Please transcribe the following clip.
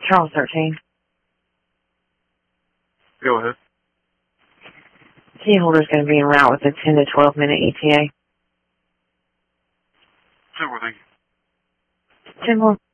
Charles 13. Go ahead. Key holder's going to be en route with a 10 to 12 minute ETA. 10 more, thank you. 10 more.